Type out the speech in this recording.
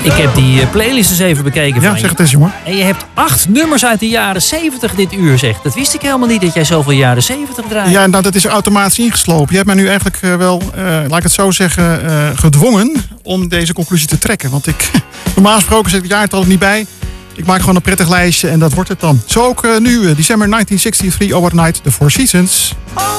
Ik heb die playlist eens even bekeken. Ja, zeg het eens, jongen. En je hebt 8 nummers uit de jaren 70 dit uur, zeg. Dat wist ik helemaal niet, dat jij zoveel jaren 70 draait. Ja, nou, dat is er automatisch ingeslopen. Je hebt mij nu eigenlijk wel, laat ik het zo zeggen, gedwongen om deze conclusie te trekken. Want normaal gesproken zit ik het jaartal er niet bij. Ik maak gewoon een prettig lijstje en dat wordt het dan. Zo ook nu, december 1963, Over Night, The Four Seasons.